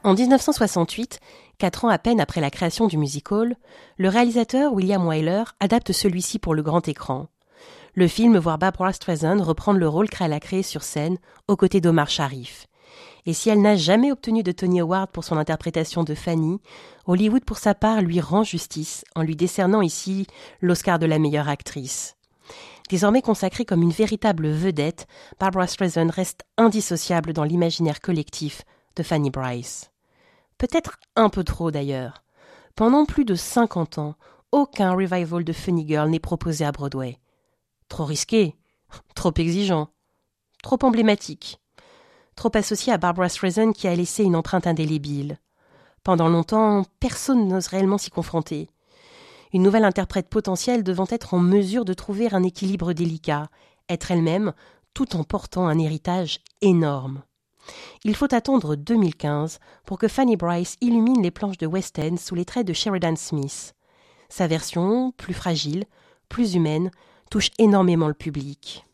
En 1968, 4 ans à peine après la création du musical, le réalisateur William Wyler adapte celui-ci pour le grand écran. Le film voit Barbra Streisand reprendre le rôle qu'elle a créé sur scène aux côtés d'Omar Sharif. Et si elle n'a jamais obtenu de Tony Award pour son interprétation de Fanny, Hollywood pour sa part lui rend justice en lui décernant ici l'Oscar de la meilleure actrice. Désormais consacrée comme une véritable vedette, Barbra Streisand reste indissociable dans l'imaginaire collectif de Fanny Brice. Peut-être un peu trop d'ailleurs. Pendant plus de 50 ans, aucun revival de Funny Girl n'est proposé à Broadway. Trop risqué, trop exigeant, trop emblématique, trop associé à Barbra Streisand qui a laissé une empreinte indélébile. Pendant longtemps, personne n'ose réellement s'y confronter. Une nouvelle interprète potentielle devant être en mesure de trouver un équilibre délicat, être elle-même, tout en portant un héritage énorme. Il faut attendre 2015 pour que Fanny Brice illumine les planches de West End sous les traits de Sheridan Smith. Sa version, plus fragile, plus humaine, touche énormément le public.